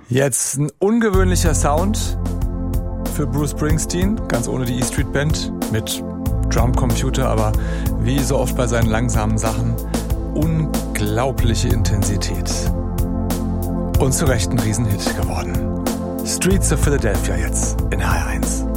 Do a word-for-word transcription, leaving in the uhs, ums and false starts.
Jetzt ein ungewöhnlicher Sound für Bruce Springsteen, ganz ohne die E-Street Band, mit Drumcomputer, aber wie so oft bei seinen langsamen Sachen, unglaubliche Intensität. Und zu Recht ein Riesenhit geworden. Streets of Philadelphia jetzt in H R eins.